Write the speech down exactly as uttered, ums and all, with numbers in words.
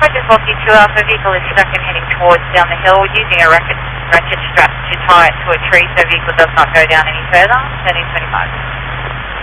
Roger, Foxy two Alpha, vehicle is stuck and heading towards down the hill. We're using a ratchet, ratchet strap to tie it to a tree so vehicle does not go down any further. thirteen twenty-five.